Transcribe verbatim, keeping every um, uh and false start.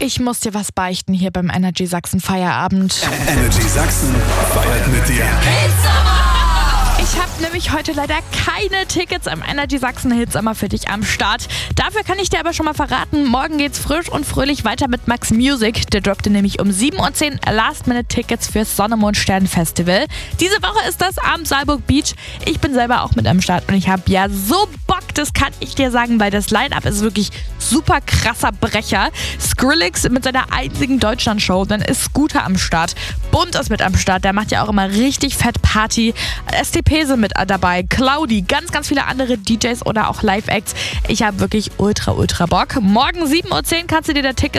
Ich muss dir was beichten hier beim Energy Sachsen Feierabend. Energy Sachsen feiert mit dir. Ich habe nämlich heute leider keine Tickets am Energy Sachsen Hitsommer für dich am Start. Dafür kann ich dir aber schon mal verraten, morgen geht's frisch und fröhlich weiter mit Max Music. Der droppte nämlich um sieben Uhr zehn Last-Minute-Tickets fürs Sonne, Mond, Stern Festival. Diese Woche ist das am Saalburg Beach. Ich bin selber auch mit am Start und ich habe ja so Bock, das kann ich dir sagen, weil das Line-Up ist wirklich super krasser Brecher. Skrillex mit seiner einzigen Deutschland-Show, dann ist Scooter am Start. Bund ist mit am Start, der macht ja auch immer richtig fett Party. S T P sind mit dabei, Claudi, ganz, ganz viele andere D Js oder auch Live-Acts. Ich habe wirklich ultra, ultra Bock. Morgen sieben Uhr zehn kannst du dir der Ticket